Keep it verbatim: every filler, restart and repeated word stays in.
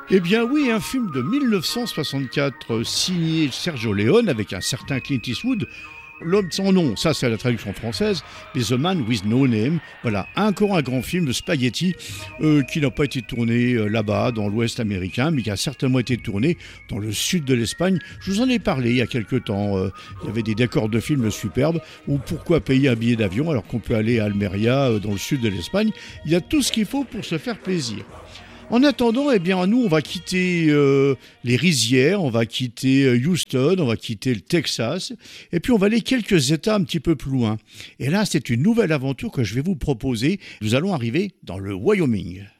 Eh bien oui, un film de mille neuf cent soixante-quatre euh, signé Sergio Leone avec un certain Clint Eastwood. L'homme sans nom, ça c'est la traduction française, mais The Man with No Name, voilà, encore un grand film de spaghetti euh, qui n'a pas été tourné euh, là-bas, dans l'ouest américain, mais qui a certainement été tourné dans le sud de l'Espagne. Je vous en ai parlé il y a quelques temps, euh, il y avait des décors de films superbes, ou pourquoi payer un billet d'avion alors qu'on peut aller à Almeria, euh, dans le sud de l'Espagne. Il y a tout ce qu'il faut pour se faire plaisir. En attendant, eh bien, nous, on va quitter euh, les rizières, on va quitter euh, Houston, on va quitter le Texas, et puis on va aller quelques États un petit peu plus loin. Et là, c'est une nouvelle aventure que je vais vous proposer. Nous allons arriver dans le Wyoming.